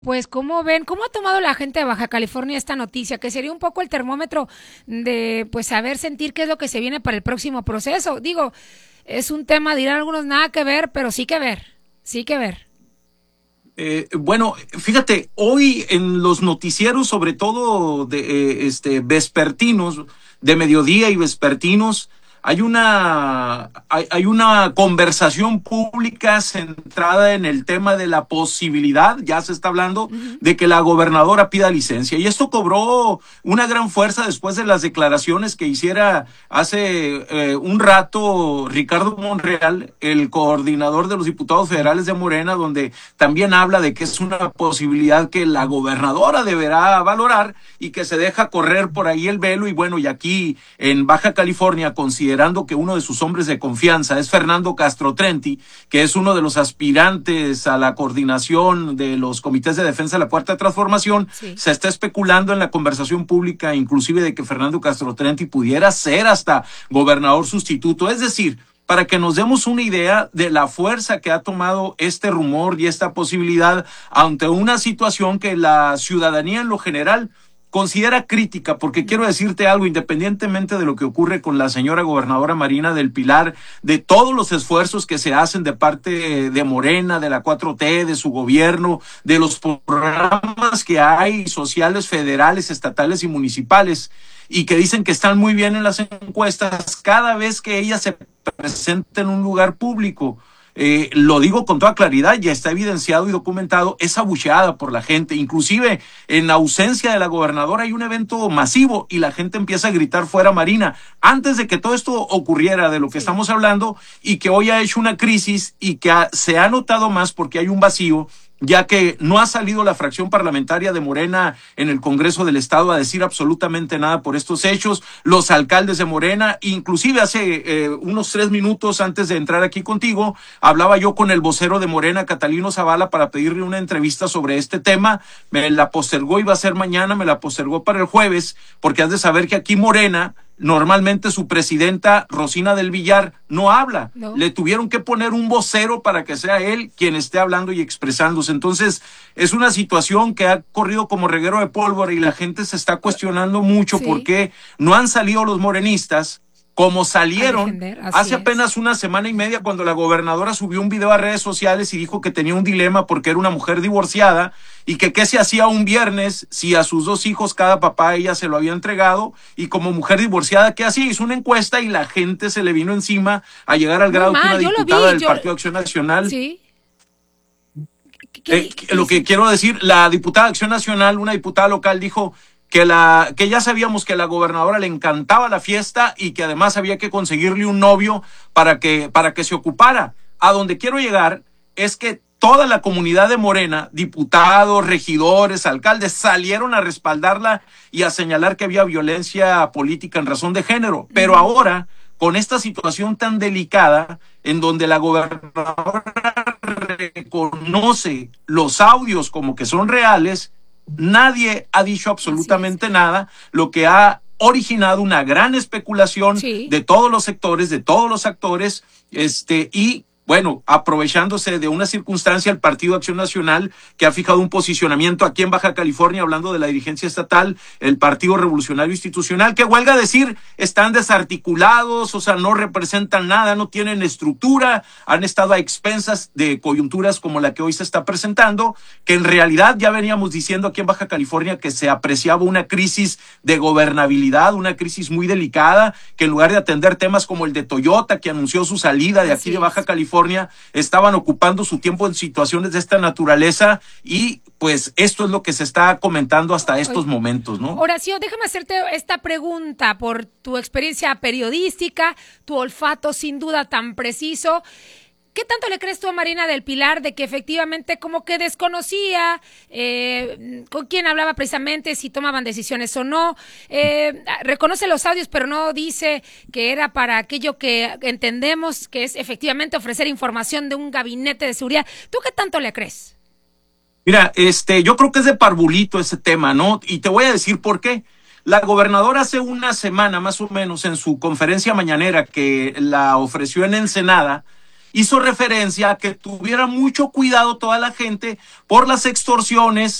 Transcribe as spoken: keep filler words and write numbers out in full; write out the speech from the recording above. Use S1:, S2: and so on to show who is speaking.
S1: Pues, ¿cómo ven? ¿Cómo ha tomado la gente de Baja California esta noticia? Que sería un poco el termómetro de, pues, saber sentir qué es lo que se viene para el próximo proceso. Digo, es un tema, dirán algunos, nada que ver, pero sí que ver, sí que ver.
S2: Eh, bueno, fíjate, hoy en los noticieros, sobre todo de eh, este vespertinos, de mediodía y vespertinos, hay una hay, hay una conversación pública centrada en el tema de la posibilidad, ya se está hablando,
S1: Ujú.
S2: de que la gobernadora pida licencia. Y esto cobró una gran fuerza después de las declaraciones que hiciera hace eh, un rato Ricardo Monreal, el coordinador de los diputados federales de Morena, donde también habla de que es una posibilidad que la gobernadora deberá valorar y que se deja correr por ahí el velo. Y bueno, y aquí en Baja California, considerando que uno de sus hombres de confianza es Fernando Castro Trenti, que es uno de los aspirantes a la coordinación de los comités de defensa de la Cuarta Transformación,
S1: Sí.
S2: se está especulando en la conversación pública inclusive de que Fernando Castro Trenti pudiera ser hasta gobernador sustituto. Es decir, para que nos demos una idea de la fuerza que ha tomado este rumor y esta posibilidad ante una situación que la ciudadanía en lo general considera crítica, porque quiero decirte algo, independientemente de lo que ocurre con la señora gobernadora Marina del Pilar, de todos los esfuerzos que se hacen de parte de Morena, de la cuatro T, de su gobierno, de los programas que hay sociales, federales, estatales y municipales, y que dicen que están muy bien en las encuestas, cada vez que ella se presenta en un lugar público, eh, lo digo con toda claridad, ya está evidenciado y documentado, es abucheada por la gente. Inclusive en ausencia de la gobernadora hay un evento masivo y la gente empieza a gritar fuera Marina, antes de que todo esto ocurriera de lo que
S1: Sí.
S2: estamos hablando, y que hoy ha hecho una crisis y que ha, se ha notado más porque hay un vacío, ya que no ha salido la fracción parlamentaria de Morena en el Congreso del Estado a decir absolutamente nada por estos hechos. Los alcaldes de Morena, inclusive hace eh, unos tres minutos antes de entrar aquí contigo, hablaba yo con el vocero de Morena, Catalino Zavala, para pedirle una entrevista sobre este tema. Me la postergó, iba a ser mañana, me la postergó para el jueves, porque has de saber que aquí Morena, normalmente su presidenta, Rosina del Villar, no habla.
S1: No.
S2: Le tuvieron que poner un vocero para que sea él quien esté hablando y expresándose. Entonces, es una situación que ha corrido como reguero de pólvora y la gente se está cuestionando mucho
S1: Sí.
S2: por qué no han salido los morenistas como
S1: A
S2: salieron
S1: defender, así
S2: hace
S1: es.
S2: apenas una semana y media, cuando la gobernadora subió un video a redes sociales y dijo que tenía un dilema porque era una mujer divorciada y que qué se hacía un viernes si a sus dos hijos cada papá ella se lo había entregado, y como mujer divorciada, ¿qué hacía? Hizo una encuesta y la gente se le vino encima a llegar al
S1: Muy
S2: grado que
S1: mal,
S2: una
S1: yo lo vi,
S2: diputada del
S1: yo...
S2: Partido Acción Nacional,
S1: Sí. ¿Qué,
S2: eh,
S1: qué- qué
S2: lo que
S1: dice?
S2: quiero decir, la diputada de Acción Nacional, una diputada local, dijo que la que ya sabíamos que a la gobernadora le encantaba la fiesta y que además había que conseguirle un novio para que para que se ocupara. A donde quiero llegar es que toda la comunidad de Morena, diputados, regidores, alcaldes, salieron a respaldarla y a señalar que había violencia política en razón de género. Pero ahora, con esta situación tan delicada, en donde la gobernadora reconoce los audios como que son reales, nadie ha dicho absolutamente nada, lo que ha originado una gran especulación
S1: Sí.
S2: de todos los sectores, de todos los actores, este, y bueno, aprovechándose de una circunstancia, el Partido Acción Nacional, que ha fijado un posicionamiento aquí en Baja California, hablando de la dirigencia estatal, el Partido Revolucionario Institucional, que huelga decir, están desarticulados, o sea, no representan nada, no tienen estructura, han estado a expensas de coyunturas como la que hoy se está presentando, que en realidad ya veníamos diciendo aquí en Baja California que se apreciaba una crisis de gobernabilidad, una crisis muy delicada, que en lugar de atender temas como el de Toyota, que anunció su salida de aquí
S1: Así
S2: de Baja
S1: es.
S2: California, estaban ocupando su tiempo en situaciones de esta naturaleza, y pues esto es lo que se está comentando hasta estos
S1: Oye,
S2: momentos, ¿no?
S1: Horacio, déjame hacerte esta pregunta por tu experiencia periodística, tu olfato sin duda tan preciso. ¿Qué tanto le crees tú a Marina del Pilar de que efectivamente como que desconocía eh, con quién hablaba precisamente, si tomaban decisiones o no? Eh, reconoce los audios, pero no dice que era para aquello que entendemos que es efectivamente ofrecer información de un gabinete de seguridad. ¿Tú qué tanto le crees?
S2: Mira, este, yo creo que es de parvulito ese tema, ¿no? Y te voy a decir por qué. La gobernadora hace una semana más o menos en su conferencia mañanera que la ofreció en Ensenada, hizo referencia a que tuviera mucho cuidado toda la gente por las extorsiones